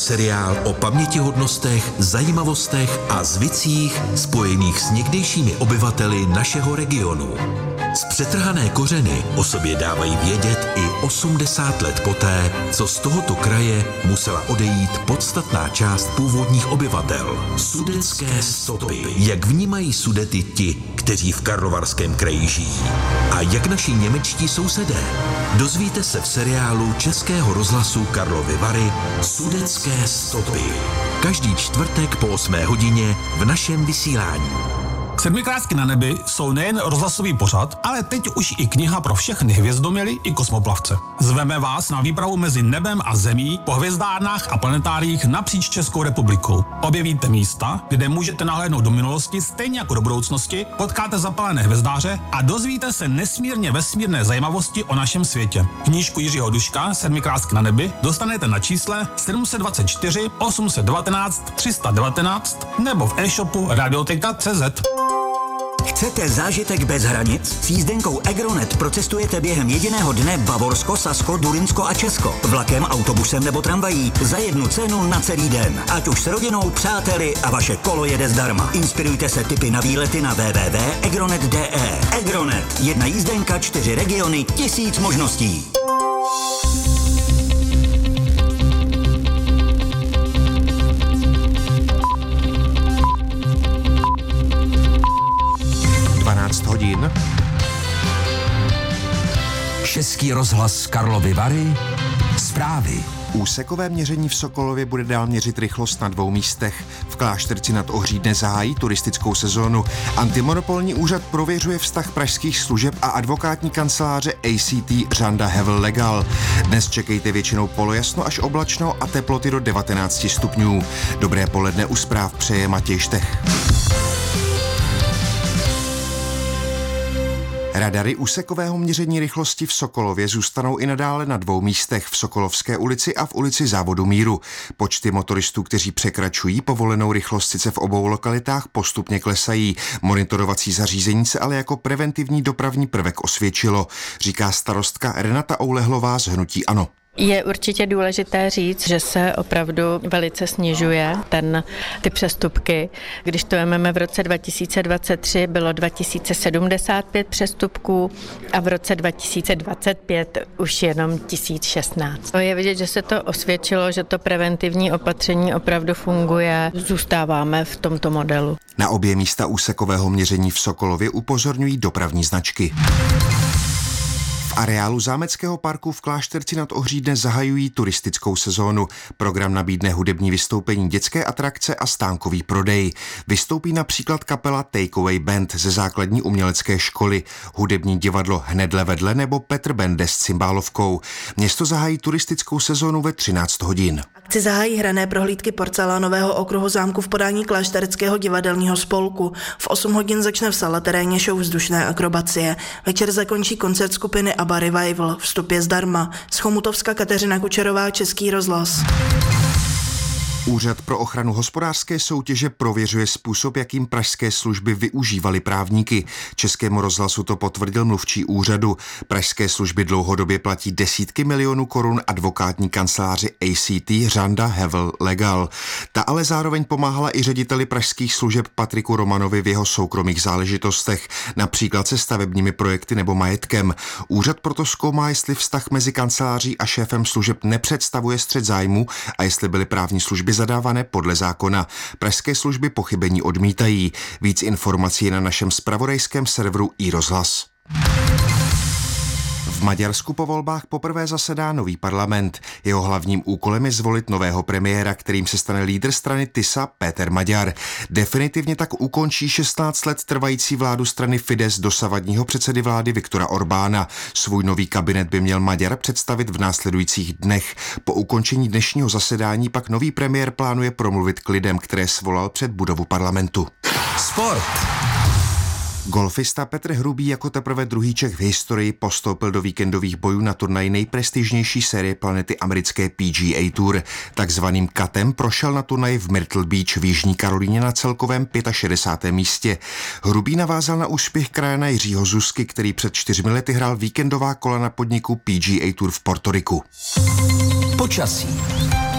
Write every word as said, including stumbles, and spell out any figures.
Seriál o pamětihodnostech, zajímavostech a zvicích spojených s někdejšími obyvateli našeho regionu. Z přetrhané kořeny o sobě dávají vědět i osmdesát let poté, co z tohoto kraje musela odejít podstatná část původních obyvatel. Sudetské stopy. Jak vnímají Sudety ti, kteří v Karlovarském kraji žijí? A jak naši němečtí sousedé? Dozvíte se v seriálu Českého rozhlasu Karlovy Vary Sudetské stopy. Každý čtvrtek po osmé hodině v našem vysílání. Sedmikrásky na nebi jsou nejen rozhlasový pořad, ale teď už i kniha pro všechny hvězdoměly i kosmoplavce. Zveme vás na výpravu mezi nebem a zemí po hvězdárnách a planetáriích napříč Českou republikou. Objevíte místa, kde můžete nahlédnout do minulosti stejně jako do budoucnosti, potkáte zapalené hvězdáře a dozvíte se nesmírně vesmírné zajímavosti o našem světě. Knížku Jiřího Duška Sedmikrásky na nebi dostanete na čísle sedm set dvacet čtyři osm set devatenáct tři sta devatenáct nebo v e-shopu radioteka tečka cé zet. Chcete zážitek bez hranic? S jízdenkou Egronet procestujete během jediného dne Bavorsko, Sasko, Durinsko a Česko. Vlakem, autobusem nebo tramvají za jednu cenu na celý den. Ať už s rodinou, přáteli a vaše kolo jede zdarma. Inspirujte se tipy na výlety na w w w tečka egronet tečka d e. Egronet. Jedna jízdenka, čtyři regiony, tisíc možností. dvanáct hodin. Český rozhlas Karlovy Vary. Zprávy. Úsekové měření v Sokolově bude dál měřit rychlost na dvou místech. V Klášterci nad Ohřídne zahájí turistickou sezónu. Antimonopolní úřad prověřuje vztah pražských služeb a advokátní kanceláře A C T Řanda Hevel Legal. Dnes čekejte většinou polojasno až oblačno a teploty do devatenáct stupňů. Dobré poledne u zpráv přeje Matěj Štech. Radary úsekového měření rychlosti v Sokolově zůstanou i nadále na dvou místech, v Sokolovské ulici a v ulici Závodu míru. Počty motoristů, kteří překračují povolenou rychlost, sice v obou lokalitách postupně klesají. Monitorovací zařízení se ale jako preventivní dopravní prvek osvědčilo, říká starostka Renata Oulehlová z hnutí ANO. Je určitě důležité říct, že se opravdu velice snižuje ten, ty přestupky. Když to vezmeme v roce dva tisíce dvacet tři, bylo dva tisíce sedmdesát pět přestupků a v roce dva tisíce dvacet pět už jenom tisíc šestnáct. Je vidět, že se to osvědčilo, že to preventivní opatření opravdu funguje. Zůstáváme v tomto modelu. Na obě místa úsekového měření v Sokolově upozorňují dopravní značky. V areálu Zámeckého parku v Klášterci nad Ohřídne zahajují turistickou sezónu. Program nabídne hudební vystoupení, dětské atrakce a stánkový prodej. Vystoupí například kapela Takeaway Band ze základní umělecké školy, hudební divadlo Hnedle vedle nebo Petr Bende s cymbálovkou. Město zahájí turistickou sezónu ve třináct hodin. Akci zahájí hrané prohlídky porcelánového okruhu zámku v podání Klášterského divadelního spolku. V osm hodin začne v sale terénně show vzdušné akrobacie. Večer zakončí koncert skupiny ABBA Revival. Vstup je zdarma. Z Chomutovska Kateřina Kučerová, Český rozhlas. Úřad pro ochranu hospodářské soutěže prověřuje způsob, jakým pražské služby využívaly právníky. Českému rozhlasu to potvrdil mluvčí úřadu. Pražské služby dlouhodobě platí desítky milionů korun advokátní kanceláři A C T Řanda Hevel Legal. Ta ale zároveň pomáhala i řediteli pražských služeb Patriku Romanovi v jeho soukromých záležitostech, například se stavebními projekty nebo majetkem. Úřad proto zkoumá, jestli vztah mezi kanceláří a šéfem služeb nepředstavuje střet zájmu a jestli byly právní služby zadávané podle zákona. Pražské služby pochybení odmítají. Víc informací je na našem zpravodajském serveru iRozhlas. V Maďarsku po volbách poprvé zasedá nový parlament. Jeho hlavním úkolem je zvolit nového premiéra, kterým se stane lídr strany Tisa Péter Maďar. Definitivně tak ukončí šestnáct let trvající vládu strany Fidesz dosavadního předsedy vlády Viktora Orbána. Svůj nový kabinet by měl Maďar představit v následujících dnech. Po ukončení dnešního zasedání pak nový premiér plánuje promluvit k lidem, které svolal před budovu parlamentu. Sport. Golfista Petr Hrubý jako teprve druhý Čech v historii postoupil do víkendových bojů na turnaji nejprestižnější série planety americké P G A Tour. Takzvaným katem prošel na turnaji v Myrtle Beach v Jižní Karolíně na celkovém šedesátém pátém místě. Hrubý navázal na úspěch krajana Jiřího Zuzky, který před čtyřmi lety hrál víkendová kola na podniku P G A Tour v Portoriku. Počasí.